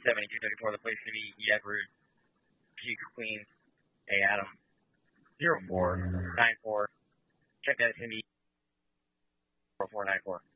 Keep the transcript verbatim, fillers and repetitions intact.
seventy-two thirty-four. The place to be E. Edward, G. Queen, A. Adam, zero four nine four. Check that, it's going to be four four nine four.